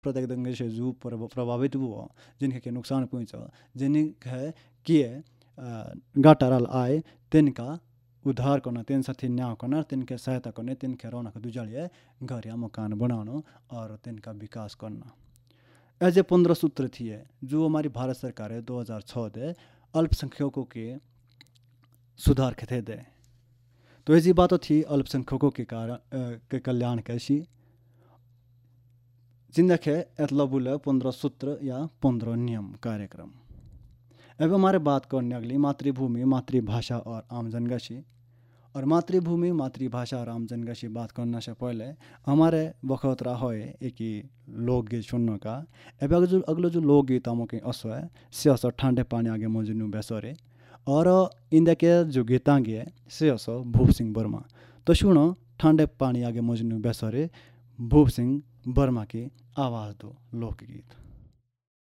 प्रत्येक से जो प्रभावित हुआ जिनके के नुकसान पहुँचा जिनके किए गाटाराल आए तिनका उद्धार करना तिन साथी न्याय करना तिनके सहायता करने तिनके रौनक दुजलिए घर या मकान बनाना और तिनका विकास करना। ऐसे 15 सूत्र थी जो हमारी भारत सरकार है 2006 दे अल्पसंख्यकों के सुधार के थे दे। तो ऐसी बात थी अल्पसंख्यकों के कारण के कल्याण कैसी जिंदगी एतला बोले 15 सूत्र या 15 नियम कार्यक्रम। अब हमारे बात करने अगली मातृभूमि मातृभाषा और आम जनगोष्ठी। और मातृभूमि मातृभाषा और आम जनगोष्ठी बात करने से पहले हमारे वक्त रहा है एक ही लोकगीत सुनने का। अब अगलो जो लोकगीत हम के असो है से असो ठंडे पानी आगे मौजूद बेसरे और इंदे के जो गीतांगे है से असो भूप सिंह वर्मा। तो सुनो ठंडे पानी आगे मौजूद बेसरे भूप सिंह वर्मा की आवाज़ दो लोकगीत।